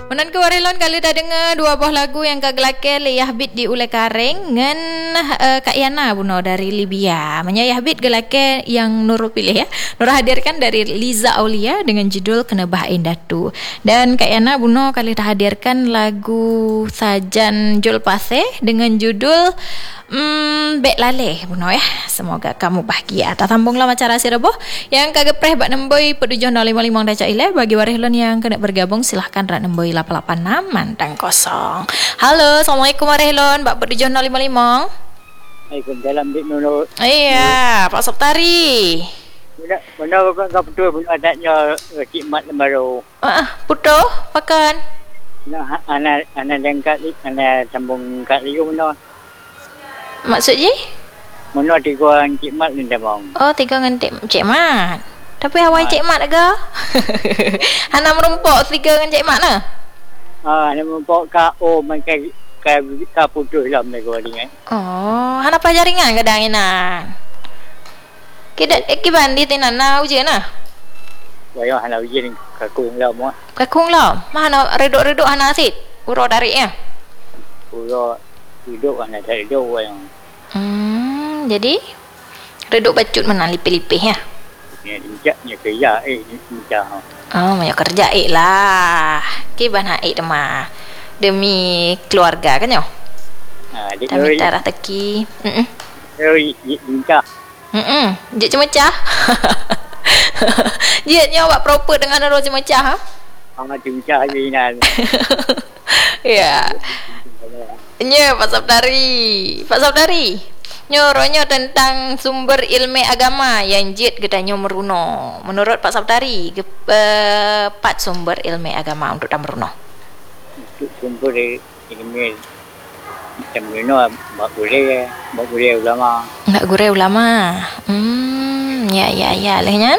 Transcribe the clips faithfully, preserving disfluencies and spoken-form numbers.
Menan ke warilon kali dah dengar dua buah lagu yang kagelake Liyah Bit di Ule Kareng ngan uh, Kak Yana buno dari Libya. Menya Yah Bit gelake yang Nurul pilih ya. Nur hadirkan dari Liza Aulia dengan judul Kenebah Indatu. Dan Kak Yana buno kali dah hadirkan lagu Sajan Jul Pase dengan judul Hmm, Bek Lale buno ya. Semoga kamu bahagia. Tak sambunglah macam rasi reboh yang kagepreh bak nemboi pedujuh nol lima lima daca ile. Bagi warilon yang kena bergabung silahkan rak nemboi lapan lapan enam mantang kosong. Halo, Assalamualaikum warilon bak pedujuh nol lima lima. Waalaikumsalam Dik Nurul. Iya, Pak Soptari. Mana mana kau kau betul pun adanya Cik Mat Lembaru. Ah, putu pakan. Nah, anak anak lengkap ni, anak sambung kat liu mana. Maksud je? Mana tiga Cik Mat ni dah bang. Oh, tiga dengan Cik, Cik Mat. Tapi awak Cik Mat ke? Hana merumpok tiga dengan Cik Mat lah. Ah, nak membawa ka oh makan ka ka putus lah mereka ni kan. Oh, hana apa jaringan kadang ina. Kita kiban di tinan na ujian nah. Wayah hana ujian ka kung lah mo. Kakung lah. Mana redok-redok hana asit. Uro dari ya. Uro hidup hana tak hidup yang. Hmm, jadi redok bacut mana lipih-lipih ya. Ni dijaknya kerja eh ni macam. Oh, banyak kerja ik lah. Kiban haik demah. Demi keluarga kan yo. Ha, dik Demi darah teki. Heeh. Oi, dincah. Heeh. Jek cemecah. Jeknya awak proper dengan orang cemecah ha? Amat dincah ni nan. Ya. Nya Pak Sabdari. Pak Sabdari. Nyoronya tentang sumber ilmu agama yang jid gedanya meruno. Menurut Pak Sabdari, uh, empat sumber ilmu agama untuk dan meruno. Sumber ilmu macam mana mak gure, mak gure ulama. Nak gure ulama. Hmm, ya ya ya lehnya.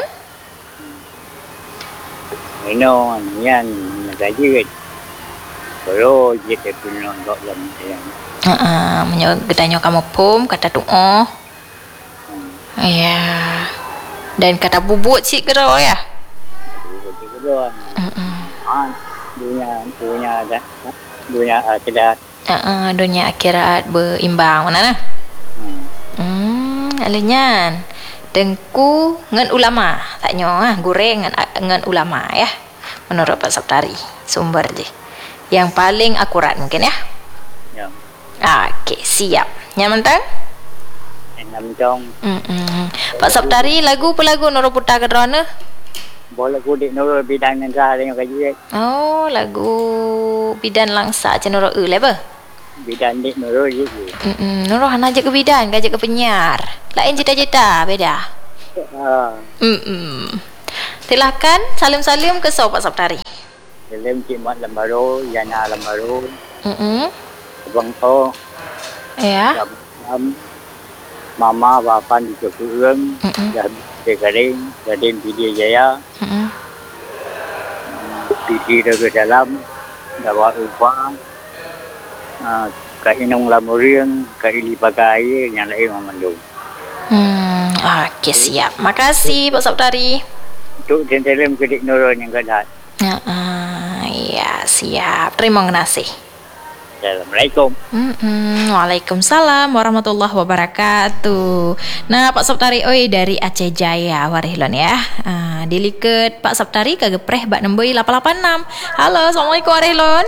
Ino yan nagaji kan. Kalau jika punya tak dalam yang. Ah, uh, menyo gedanya kamu pum kata tu oh. Hmm. Ya. Dan kata bubut sik kero ya. Bubut kero. Heeh. Ah, dunia dunia ada. Dunia akhirat. Uh, dunia akhirat berimbang mana nah? Hmm, hmm alenya dengku ngan ulama taknya ah goreng ngan ngan ulama ya. Menurut Pak Sabtari sumber je yang paling akurat mungkin ya. Ya. Ah, okey, siap. Nyaman tang? Enam jong. Hmm. Pak Sabtari lagu pelagu Nurul Putar ke drone? Boleh kudik Nurul bidang nan sah dengan kaji. Oh, lagu bidan langsa je Nurul e lah Bidan dik Nurul je. Hmm, Nurul hana je ke bidan, ke je ke penyiar. Lain cita-cita beda. Ha. Hmm. Silakan salim-salim ke Pak Sabtari. Salim Cik Mat Lembaru, Yana Lembaru. Hmm. Abang To. Ya. Um, Mama bapa di Kepuang, dah Kering, Raden Vidya Jaya. Hmm. Pidi ke dalam, dawa upah. Uh, Kak Inong Lamurian, Kak Ili Pakai, yang lain memandung. Hmm. Okey, siap. Makasih Pak Sabtari. Untuk salim ke Dik Nurul yang kedat. Ya, uh, ya, siap. Terima kasih. Assalamualaikum. Mm-mm. Waalaikumsalam warahmatullahi wabarakatuh. Nah, Pak Sabtari oi dari Aceh Jaya warihlon ya. Uh, diliket Pak Sabtari kagepreh bak nemboi lapan lapan enam. Halo, Assalamualaikum warihlon.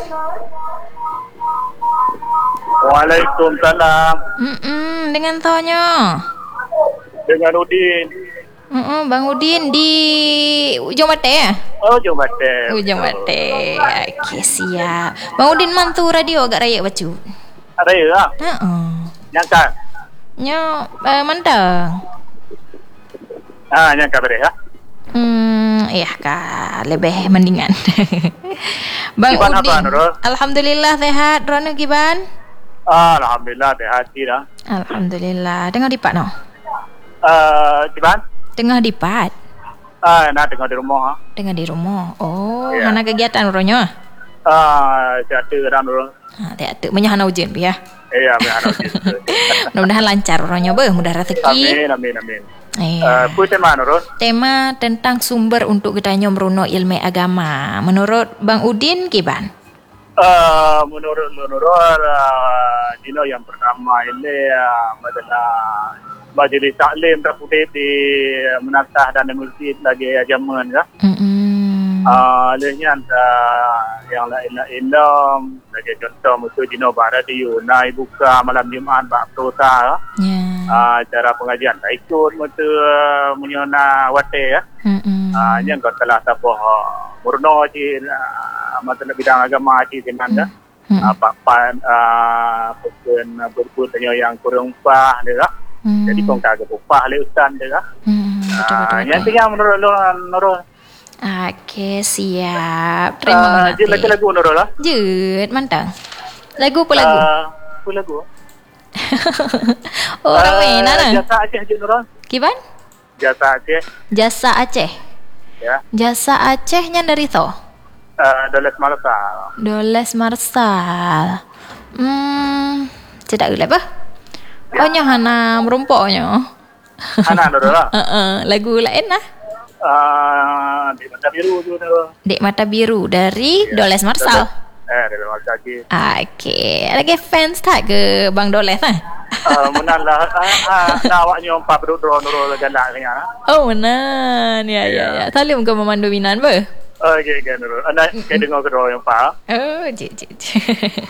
Waalaikumsalam. Mm-mm, dengan tanya. Dengan Udin. Mm-mm, Bang Udin di Ujung Mate ya? Oh, Ujung Mate. Ujung Mate. Okey, siap. Bang Udin mantu radio agak raya bacu. Ada ya lah. Heeh. Nyangka. Nyo uh, mantang. Ah, nyangka beri ya. Hmm, iya kak, lebih mendingan. Bang Kiban Udin. apa, Nurul? Alhamdulillah sehat. Rono Kiban? Alhamdulillah sehat dah. Alhamdulillah. Dengar dipat no? Uh, Kiban? Tengah dipat. Ah, nak tengok di rumah. Dengar di rumah. Oh, Ya. mana kegiatan Ronyo? Ah, sihat dah Nurul. Ha, tak tu menyahana ujian ya. Iya, berharap. Mudah-mudahan lancar Ronyo beuh, mudah rezeki. Amin, amin, amin. Iya. Uh, tema Nurul? Tema tentang sumber untuk kita meruno ilmu agama. Menurut Bang Udin, Kiban? Uh, menurut menurut uh, Dino yang pertama ini uh, adalah Majlis Taklim Terputih di Menatah dan Masjid lagi Jaman ya. Mm-mm. Ah, lainnya uh, yang lain-lain lagi contoh musuh Dino Barat di Yunai buka malam Jumaat Bak Prota Ya. ah cara pengajian tak ikut mutu menyona wate ya. Mm-mm. Ah yang kau telah tapoh murno ci masalah bidang agama ci senanda. Mm-mm. Apa pan ah pun berputnya yang kurang pah dia. Mm. Jadi kau kagak upah le ustaz dia. Mm, betul, betul, Ah yang betul. tinggal menurut menurut Oke, siap. Terima ah dia kasih. lagu menurut lah. Jut, mantap. Lagu apa lagu? Ah, apa lagu? Oh, ramai Ah, nana. Jasa Aceh je Nurul. Kiban? Jasa Aceh Jasa Aceh. ya. Jasa Acehnya dari to. Uh, Doles Malasa. Doles Marsal. Hmm, tidak gila apa? Oh, nya hana merumpoknya. Ana Nurul lah. Heeh, lagu lain lah. Ah, di Mata Biru tu Nurul. Dek Mata Biru dari Doles Marsal. Eh, dari Malasa lagi. Okey, lagi fans tak ke Bang Doles ah? Ah, menan lah. Ah, ah, awaknya empat berdua Nurul galak ni ah. Oh, menan. Ya, ya, ya. Salim ke memandu minan ber? Okey, okey Nurul. Anda kayak dengar kedua yang empat. Oh, cik, cik, cik.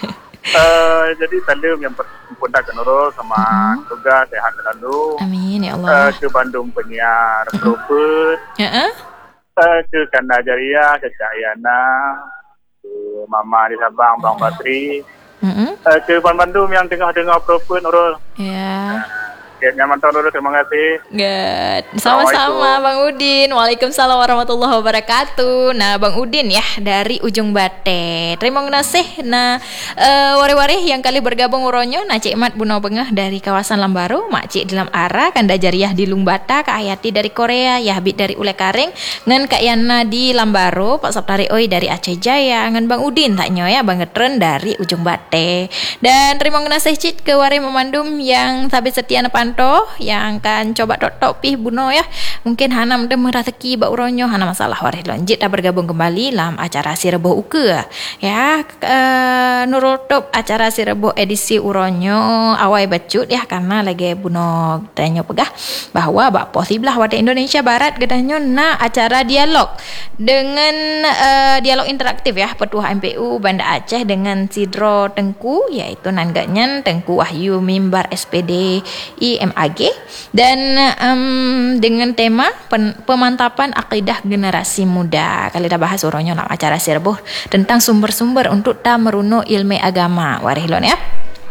Uh, jadi salam yang berpundak ke Nurul sama tugas sehat selalu. Amin, ya Uh, Allah. ke Bandung penyiar Propet. Ya, ah? Uh, ke Kanda Jariah, ke Cak Yana, ke Mama di Sabang, Bang Batri. Mm-mm. Uh, ke Ban Bandung yang tengah dengar Propet Nurul. Ya. Okay, nyaman tahun Nurul, terima kasih. Good. Sama-sama Bang Udin. Waalaikumsalam warahmatullahi wabarakatuh. Nah, Bang Udin ya dari Ujung Bate. Terima kasih. Nah, uh, wari-wari yang kali bergabung uronyo nah Cik Mat Bunau Bengah dari kawasan Lambaru, Mak Cik dalam Ara, Kanda Jariah di Lungbata, Kak Hayati dari Korea, Yahbit dari Ule Karing, ngan Kak Yana di Lambaru, Pak Saptari Oi dari Aceh Jaya, ngan Bang Udin tak ya Bang Getren dari Ujung Bate. Dan terima kasih Cik ke wari memandum yang sabit setia Panto yang akan coba tok-tok pih buno ya. Mungkin hana mende merateki ba uronyo hana masalah wari lonjit dah bergabung kembali dalam acara Sirebo Uke ya. Uh, Nurul top acara Sirebo edisi uronyo awai bacut ya karena lagi buno tanya pegah bahwa bak posiblah wada Indonesia Barat gedanyo na acara dialog dengan uh, dialog interaktif ya Petua M P U Banda Aceh dengan Sidro Tengku yaitu nanggaknya Tengku Wahyu Mimbar S P D I M A G dan um, dengan tema pen, pemantapan akidah generasi muda. Kali dah bahas uronyo dalam acara Sirbo tentang sumber-sumber untuk ta meruno ilmu agama. Warihlon ya.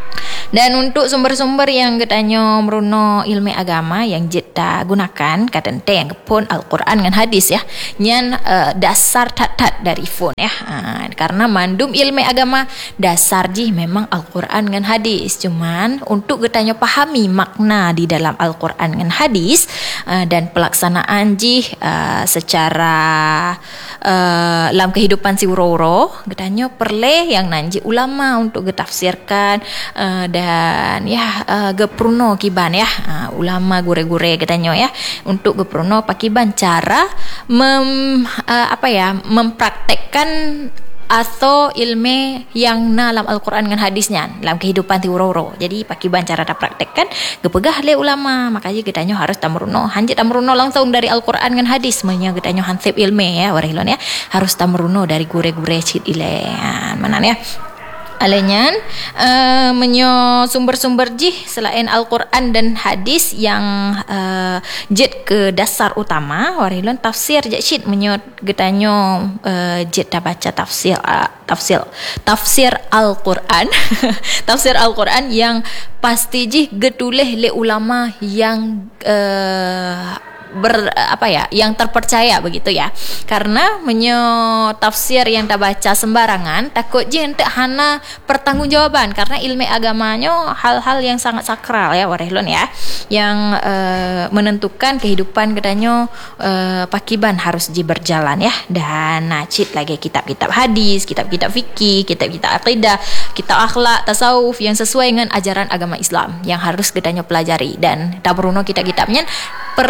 Dan untuk sumber-sumber yang getanyo meruno ilmu agama yang kita gunakan kadente yang kepun Al-Quran dengan hadis ya. Nyan uh, dasar tat-tat dari phone ya. Uh, karena mandum ilmu agama dasar ji memang Al-Quran dengan hadis. Cuman untuk getanyo pahami makna di dalam Al-Quran dengan hadis uh, dan pelaksanaan ji uh, secara uh, dalam kehidupan si uro-uro getanyo perle yang nanji ulama untuk getafsirkan uh, dan ya uh, gepruno kiban ya uh, ulama gure-gure katanya ya untuk gepruno pakiban cara mem, uh, apa ya mempraktekkan atau ilmu yang na dalam Al-Quran dengan hadisnya dalam kehidupan tiuro-uro. Jadi pakiban cara dah praktekkan gepegah le ulama. Makanya kitanya harus tamruno hanjit tamruno langsung dari Al-Quran dengan hadis menya kitanya hansip ilmu ya warihilon ya harus tamruno dari gure-gure cid ile mana ya. Alenyan uh, menyo sumber-sumber jih selain Al-Quran dan hadis yang uh, jet ke dasar utama warilon tafsir jakshid menyo getanyo uh, jet dah baca tafsir uh, tafsir tafsir Al-Quran tafsir Al-Quran yang pasti jih getuleh le ulama yang uh, ber apa ya yang terpercaya begitu ya karena menyo tafsir yang tak baca sembarangan takut je ente hana pertanggungjawaban karena ilmu agamanya hal-hal yang sangat sakral ya warehlon ya yang uh, menentukan kehidupan kedanyo uh, pakiban harus je berjalan ya dan nacit lagi kitab-kitab hadis kitab-kitab fikih kitab-kitab akidah kitab akhlak tasawuf yang sesuai dengan ajaran agama Islam yang harus kedanyo pelajari dan tak perlu kitab-kitabnya perlesi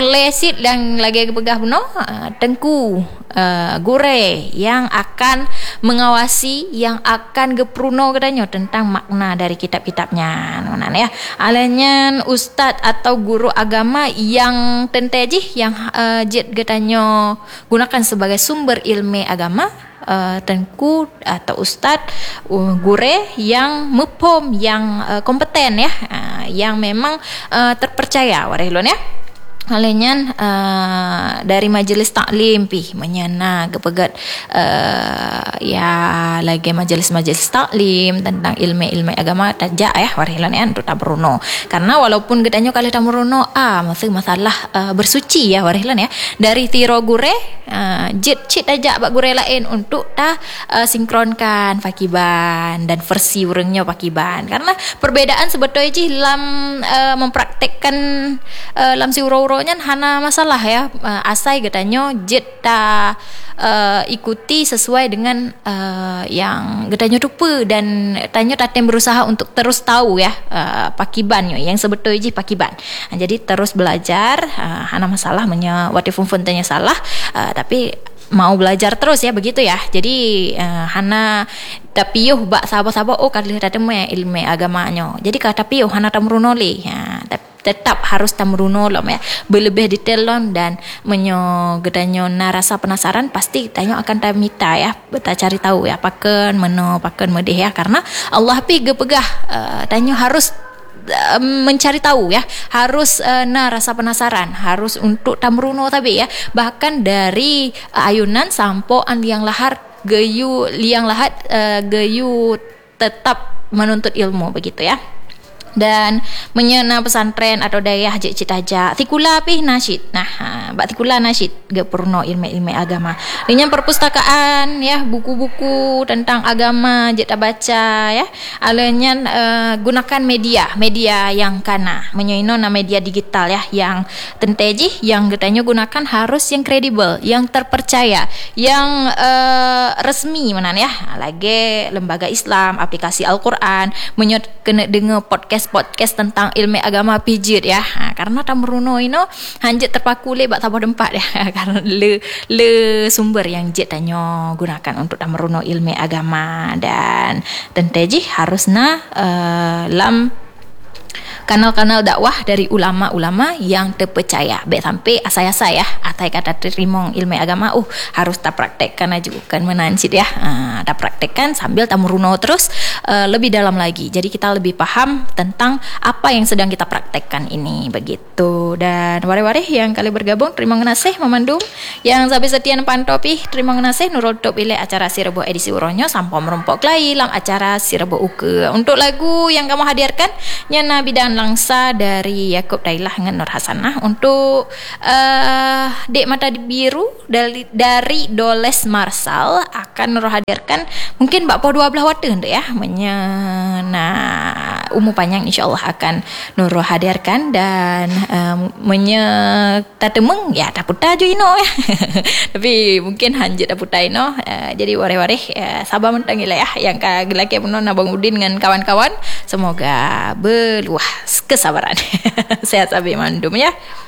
cit yang lagi pegah benar uh, tengku uh, gure yang akan mengawasi, yang akan gepruno katanya tentang makna dari kitab-kitabnya. Mana ya? Alanya ustaz atau guru agama yang tenteji yang uh, jit katanya gunakan sebagai sumber ilmu agama. Uh, tengku atau ustaz uh, gure yang mepom, yang uh, kompeten ya, uh, yang memang uh, terpercaya warahilon ya. Halenyan uh, dari majelis taklim pi menyana kepegat uh, ya lagi majelis-majelis taklim tentang ilmu-ilmu agama tajak ya warhilan ya untuk tabruno, karena walaupun gedanya kali tabruno ah masih masalah uh, bersuci ya warhilan ya dari tiro gure uh, jit cit tajak bak gure lain untuk ta uh, sinkronkan pakiban dan versi urangnya pakiban, karena perbedaan sebetulnya ji dalam uh, mempraktekkan uh, dalam si uro-uro hana masalah ya, uh, asai getanyo jet ta uh, ikuti sesuai dengan uh, yang getanyo rupa dan tanyo tatem berusaha untuk terus tahu ya uh, pakibannya yang sebetulnya ji pakiban. Uh, jadi terus belajar uh, hana masalah menya wati fun tanya salah uh, tapi mau belajar terus ya begitu ya. Jadi uh, hana tapi yo bak sabar-sabar oh kadang tatem ilmu agamanya. Jadi kata piyo hana tamrunoli ya, tapi tetap harus tamruno lom ya, berlebih detail lom dan menyo gedanyo na rasa penasaran pasti tanyo akan tamita ya, beta cari tahu ya paken meno paken medeh ya, karena Allah pi gepegah uh, tanyo harus uh, mencari tahu ya, harus uh, na rasa penasaran, harus untuk tamruno tapi ya, bahkan dari uh, ayunan sampo an liang lahar geyu liang lahat uh, geyu tetap menuntut ilmu begitu ya. Dan menyena pesantren atau daerah je citaja tikula pih nasyid. Nah, bak tikula nasyid ge purno ilmu-ilmu agama. Dengan perpustakaan ya, buku-buku tentang agama je ta baca ya. Alanya uh, gunakan media, media yang kana. Menyoino na media digital ya yang tenteji yang getanyo gunakan harus yang kredibel, yang terpercaya, yang uh, resmi menan ya. Lagi lembaga Islam, aplikasi Al-Qur'an, menyot kena dengar podcast podcast tentang ilmu agama pijit ya, ha, karena tamruno ino hanjit terpaku le bak tabah dempat ya karena le le sumber yang jet tanyo gunakan untuk tamruno ilmu agama dan tenteji harusna uh, lam kanal-kanal dakwah dari ulama-ulama yang terpercaya. Baik sampai asai-asai ya, atai kata terima ilmu agama, uh harus tak praktekkan aja bukan menancit ya. Uh, tak praktekkan sambil tamruno terus uh, lebih dalam lagi. Jadi kita lebih paham tentang apa yang sedang kita praktekkan ini begitu. Dan wari-wari yang kali bergabung terima kasih memandung, yang sampai setia pantopi terima kasih nurul top ile acara Sirebo edisi uronyo sampai merumpok lai lam acara Sirebo uke. Untuk lagu yang kamu hadirkan nyana bidan langsa dari Yakub Dailah dengan Nur Hasanah. Untuk uh, Dek Mata Biru dari, dari Doles Marsal akan Nur hadirkan mungkin bakpo dua belah wata ya menyena umur panjang insyaallah akan Nur hadirkan dan um, menye tatemeng ya taputa jo ino ya tapi mungkin hanjit taputa ino uh, jadi ware-ware uh, sabar mentangila ya yang kagelaki punon Abang Udin dengan kawan-kawan, semoga berluah kesabaran. Sehat sabi mandum ya.